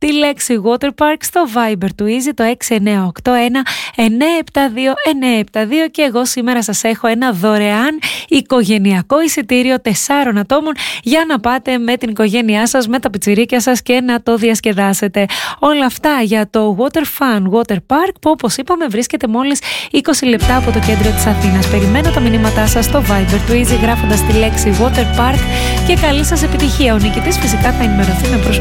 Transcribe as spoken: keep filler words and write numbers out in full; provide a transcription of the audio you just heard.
τη λέξη Water Park στο Viber του Easy, το έξι εννιά οκτώ ένα εννιά επτά δύο εννιά επτά δύο, και εγώ σήμερα σας έχω ένα δωρεάν οικογενειακό εισιτήριο τεσσάρων ατόμων για να πάτε με την οικογένειά σας, με τα πιτσιρίκια σας και να το διασκεδάσετε. Όλα αυτά για το Water Fun Water Park, που όπως είπαμε βρίσκεται μόλις είκοσι λεπτά από το κέντρο της Αθήνας. Περιμένω τα μηνύματά σας στο Viber του Easy γράφοντας τη λέξη Water Park και καλή σας επιτυχία. Ο νικητής φυσικά θα ενημερωθεί με προσωπικό